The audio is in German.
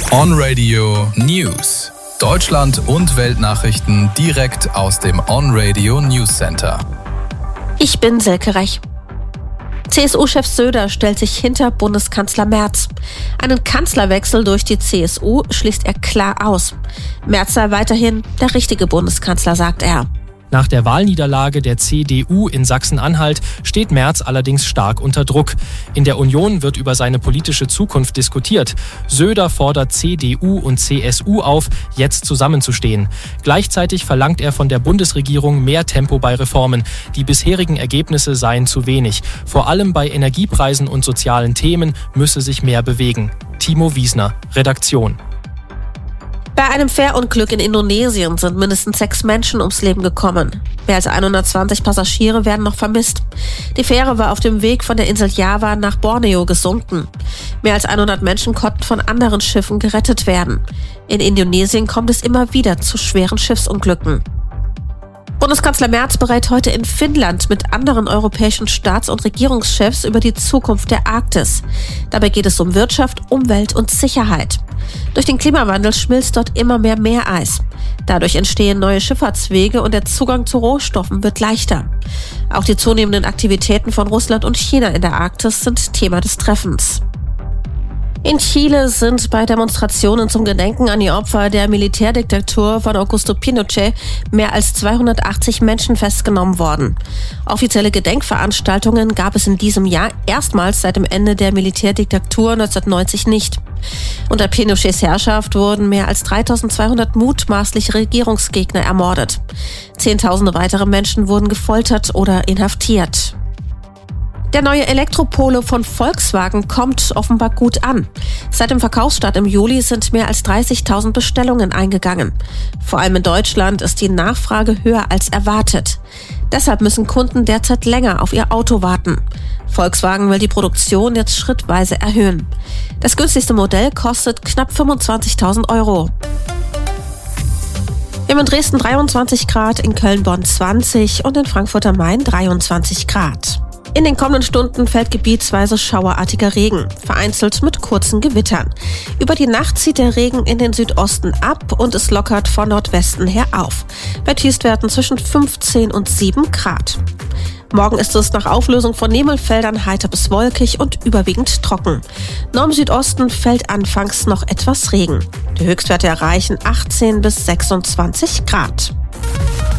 On-Radio News. Deutschland und Weltnachrichten direkt aus dem On-Radio News Center. Ich bin Silke Rech. CSU-Chef Söder stellt sich hinter Bundeskanzler Merz. Einen Kanzlerwechsel durch die CSU schließt er klar aus. Merz sei weiterhin der richtige Bundeskanzler, sagt er. Nach der Wahlniederlage der CDU in Sachsen-Anhalt steht Merz allerdings stark unter Druck. In der Union wird über seine politische Zukunft diskutiert. Söder fordert CDU und CSU auf, jetzt zusammenzustehen. Gleichzeitig verlangt er von der Bundesregierung mehr Tempo bei Reformen. Die bisherigen Ergebnisse seien zu wenig. Vor allem bei Energiepreisen und sozialen Themen müsse sich mehr bewegen. Timo Wiesner, Redaktion. Bei einem Fährunglück in Indonesien sind mindestens 6 Menschen ums Leben gekommen. Mehr als 120 Passagiere werden noch vermisst. Die Fähre war auf dem Weg von der Insel Java nach Borneo gesunken. Mehr als 100 Menschen konnten von anderen Schiffen gerettet werden. In Indonesien kommt es immer wieder zu schweren Schiffsunglücken. Bundeskanzler Merz berät heute in Finnland mit anderen europäischen Staats- und Regierungschefs über die Zukunft der Arktis. Dabei geht es um Wirtschaft, Umwelt und Sicherheit. Durch den Klimawandel schmilzt dort immer mehr Meereis. Dadurch entstehen neue Schifffahrtswege und der Zugang zu Rohstoffen wird leichter. Auch die zunehmenden Aktivitäten von Russland und China in der Arktis sind Thema des Treffens. In Chile sind bei Demonstrationen zum Gedenken an die Opfer der Militärdiktatur von Augusto Pinochet mehr als 280 Menschen festgenommen worden. Offizielle Gedenkveranstaltungen gab es in diesem Jahr erstmals seit dem Ende der Militärdiktatur 1990 nicht. Unter Pinochets Herrschaft wurden mehr als 3200 mutmaßliche Regierungsgegner ermordet. Zehntausende weitere Menschen wurden gefoltert oder inhaftiert. Der neue Elektropolo von Volkswagen kommt offenbar gut an. Seit dem Verkaufsstart im Juli sind mehr als 30.000 Bestellungen eingegangen. Vor allem in Deutschland ist die Nachfrage höher als erwartet. Deshalb müssen Kunden derzeit länger auf ihr Auto warten. Volkswagen will die Produktion jetzt schrittweise erhöhen. Das günstigste Modell kostet knapp 25.000 €. Wir haben in Dresden 23 Grad, in Köln-Bonn 20 und in Frankfurt am Main 23 Grad. In den kommenden Stunden fällt gebietsweise schauerartiger Regen, vereinzelt mit kurzen Gewittern. Über die Nacht zieht der Regen in den Südosten ab und es lockert von Nordwesten her auf. Bei Tiefstwerten zwischen 15 und 7 Grad. Morgen ist es nach Auflösung von Nebelfeldern heiter bis wolkig und überwiegend trocken. Nur im Südosten fällt anfangs noch etwas Regen. Die Höchstwerte erreichen 18 bis 26 Grad.